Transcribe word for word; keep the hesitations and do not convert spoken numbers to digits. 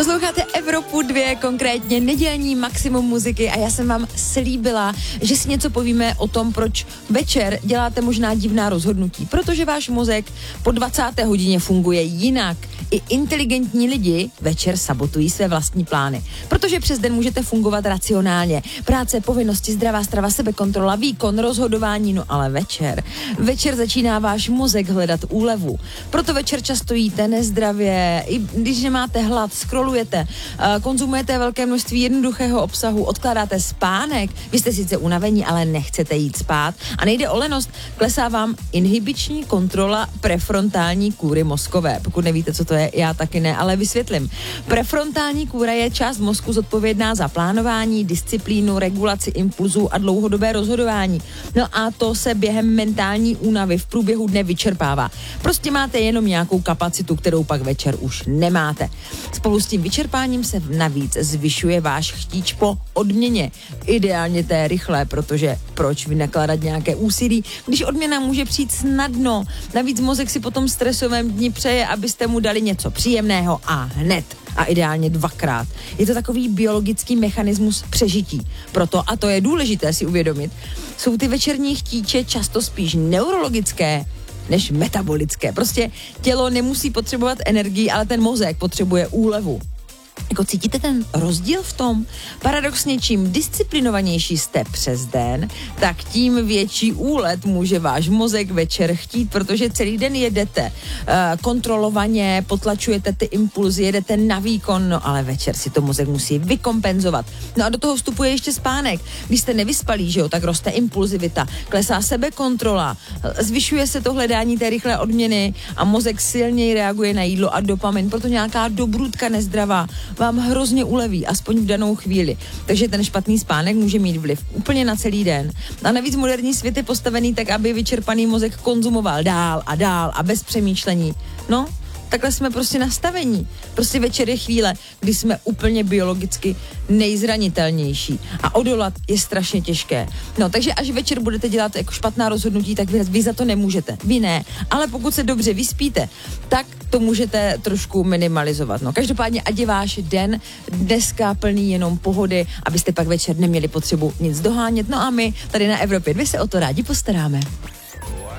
Posloucháte Evropu dva, konkrétně nedělní maximum muziky a já jsem vám slíbila, že si něco povíme o tom, proč večer děláte možná divná rozhodnutí, protože váš mozek po dvacáté hodině funguje jinak. I inteligentní lidi večer sabotují své vlastní plány, protože přes den můžete fungovat racionálně. Práce, povinnosti, zdravá strava, sebekontrola, výkon, rozhodování, no ale večer. Večer začíná váš mozek hledat úlevu. Proto večer často jíte nezdravě, i když nemáte hlad, scrollujete, konzumujete velké množství jednoduchého obsahu, odkládáte spánek. Vy jste sice unavení, ale nechcete jít spát. A nejde o lenost, klesá vám inhibiční kontrola prefrontální kůry mozkové. Pokud nevíte, co to je, já taky ne, ale vysvětlím. Prefrontální kůra je část mozku zodpovědná za plánování, disciplínu, regulaci impulzů a dlouhodobé rozhodování. No a to se během mentální únavy v průběhu dne vyčerpává. Prostě máte jenom nějakou kapacitu, kterou pak večer už nemáte. Spolu s tím vyčerpáním se navíc zvyšuje váš chtíč po odměně. Ideálně té rychlé, protože proč vynakládat nějaké úsilí, když odměna může přijít snadno. Navíc mozek si po tom stresovém dni přeje, abyste mu dali něco příjemného a hned. A ideálně dvakrát. Je to takový biologický mechanismus přežití. Proto, a to je důležité si uvědomit, jsou ty večerní chtíče často spíš neurologické než metabolické. Prostě tělo nemusí potřebovat energii, ale ten mozek potřebuje úlevu. Jako cítíte ten rozdíl v tom? Paradoxně, čím disciplinovanější jste přes den, tak tím větší úlet může váš mozek večer chtít, protože celý den jedete uh, kontrolovaně, potlačujete ty impulzy, jedete na výkon, no ale večer si to mozek musí vykompenzovat. No a do toho vstupuje ještě spánek. Když jste nevyspalí, že jo, tak roste impulzivita, klesá sebekontrola, zvyšuje se to hledání té rychlé odměny a mozek silněji reaguje na jídlo a dopamin, proto nějaká dobrůdka nezdravá vám hrozně uleví, aspoň v danou chvíli. Takže ten špatný spánek může mít vliv úplně na celý den. A navíc moderní svět je postavený tak, aby vyčerpaný mozek konzumoval dál a dál a bez přemýšlení. No, takhle jsme prostě nastavení. Prostě večer je chvíle, kdy jsme úplně biologicky nejzranitelnější a odolat je strašně těžké. No, takže až večer budete dělat jako špatná rozhodnutí, tak vy, vy za to nemůžete. Vy ne. Ale pokud se dobře vyspíte, tak to můžete trošku minimalizovat. No, každopádně, ať je váš den dneska plný jenom pohody, abyste pak večer neměli potřebu nic dohánět. No a my tady na Evropě dva se o to rádi postaráme.